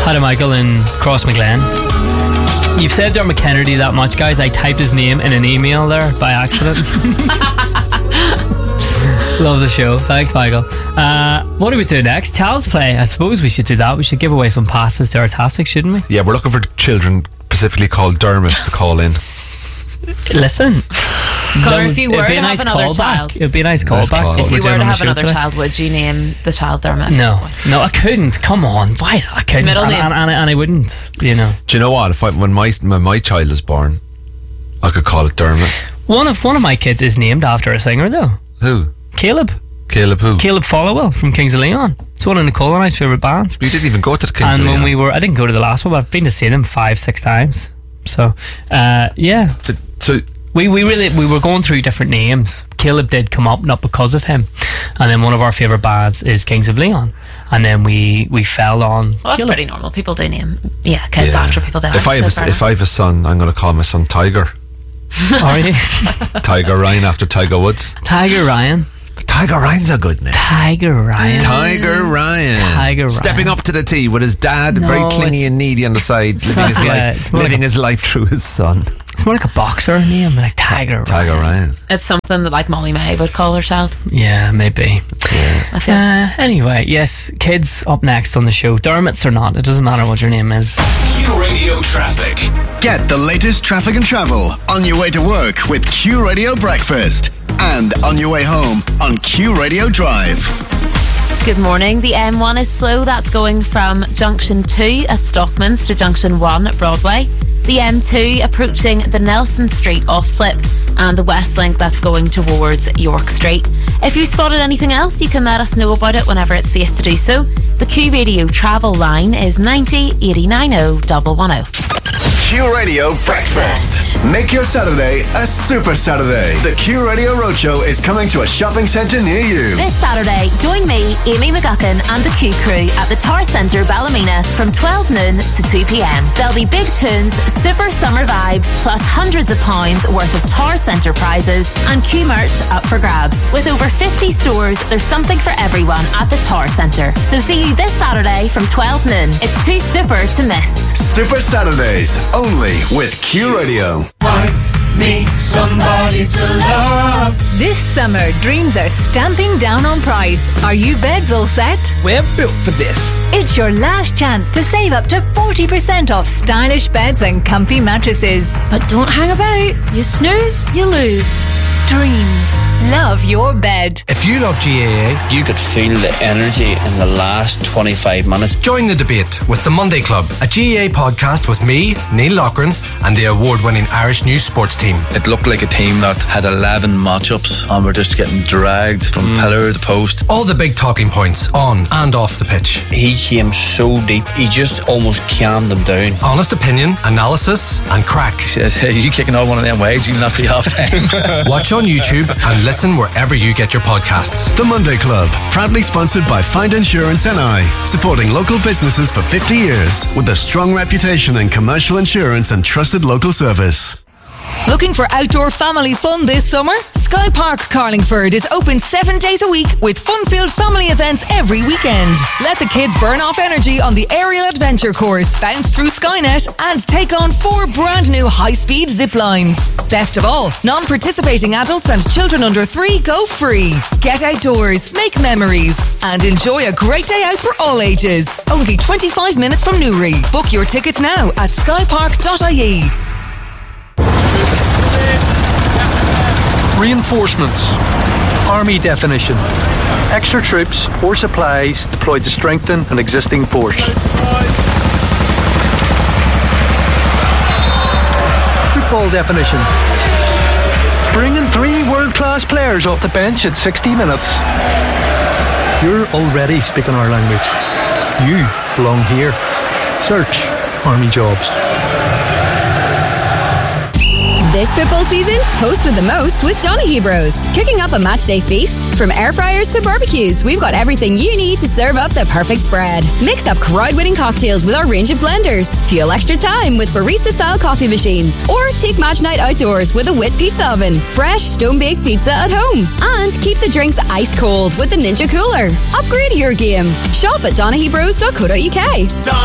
Paddy Michael in Crossmaglen. You've said Dermot Kennedy that much, guys. I typed his name in an email there by accident. Love the show. Thanks, Michael. What do we do next? Child's Play. I suppose we should do that. We should give away some passes to our Tastic, shouldn't we? Yeah, we're looking for children specifically called Dermot to call in. Listen, Connor, if you were to have another child, it'd be a nice callback. If you were to have another child, would you name the child Dermot? No, I couldn't. Come on, why? I couldn't. Middle name. And I wouldn't. You know. Do you know what? When my child is born, I could call it Dermot. One of my kids is named after a singer, though. Who? Caleb. Caleb who? Caleb Follow from Kings of Leon. It's one of Nicole and I's favourite bands. You didn't even go to the Kings of Leon. And when I didn't go to the last one, but I've been to see them 5-6 times. So, yeah. We were going through different names. Caleb did come up, not because of him. And then one of our favourite bands is Kings of Leon. And then we fell on Well, that's Caleb. pretty normal. People do name kids after people that If I have a son, I'm going to call my son Tiger. Are you? Tiger Ryan after Tiger Woods. Tiger Ryan. Tiger Ryan's a good name. Tiger Ryan. Tiger Ryan. Stepping up to the tee with his dad, very clingy and needy on the side, living his life through his son. It's more like a boxer name, like Tiger Ryan. It's something that like Molly May would call her child. Yeah, maybe. I feel. Anyway, yes, kids up next on the show. Dermots or not, it doesn't matter what your name is. Q Radio Traffic. Get the latest traffic and travel on your way to work with Q Radio Breakfast. And on your way home on Q Radio Drive. Good morning. The M1 is slow. That's going from Junction 2 at Stockman's to Junction 1 at Broadway. The M2 approaching the Nelson Street off-slip, and the West Link that's going towards York Street. If you spotted anything else, you can let us know about it whenever it's safe to do so. The Q Radio travel line is 90 89 110. Q Radio Breakfast. Make your Saturday a super Saturday. The Q Radio Roadshow is coming to a shopping centre near you. This Saturday, join me, Amy McGuckin, and the Q crew at the Tower Centre, Ballymena from 12 noon to 2 p.m. There'll be big tunes, super summer vibes, plus hundreds of pounds worth of Tower Centre prizes and Q merch up for grabs. With over 50 stores, there's something for everyone at the Tower Centre. So see you this Saturday from 12 noon. It's too super to miss. Super Saturdays, only with Q Radio. Need somebody to love. This summer, dreams are stamping down on price. Are you beds all set? We're built for this. It's your last chance to save up to 40% off stylish beds and comfy mattresses. But don't hang about. You snooze, you lose. Dreams. Love your bed. If you love GAA, you could feel the energy in the last 25 minutes. Join the debate with the Monday Club, a GAA podcast with me, Neil Loughran, and the award-winning Irish News Sports team. It looked like a team that had 11 matchups and were just getting dragged from pillar to post. All the big talking points on and off the pitch. He came so deep, he just almost calmed them down. Honest opinion, analysis, and crack. He says, hey, you kicking out one of them waves, you'll not see half time. Watch on YouTube and listen wherever you get your podcasts. The Monday Club, proudly sponsored by Find Insurance NI, supporting local businesses for 50 years with a strong reputation in commercial insurance and trusted local service. Looking for outdoor family fun this summer? Sky Park Carlingford is open 7 days a week with fun-filled family events every weekend. Let the kids burn off energy on the aerial adventure course, bounce through Skynet, and take on 4 brand new high-speed zip lines. Best of all, non-participating adults and children under 3 go free. Get outdoors, make memories, and enjoy a great day out for all ages. Only 25 minutes from Newry. Book your tickets now at skypark.ie. Reinforcements. Army definition. Extra troops or supplies deployed to strengthen an existing force. Football definition. Bringing 3 world-class players off the bench at 60 minutes. You're already speaking our language. You belong here. Search Army Jobs. This football season, host with the most with Donaghy Bros. Cooking up a matchday feast? From air fryers to barbecues, we've got everything you need to serve up the perfect spread. Mix up crowd-winning cocktails with our range of blenders. Fuel extra time with barista-style coffee machines. Or take match night outdoors with a Wit pizza oven. Fresh, stone-baked pizza at home. And keep the drinks ice cold with the Ninja Cooler. Upgrade your game. Shop at DonaghyBros.co.uk.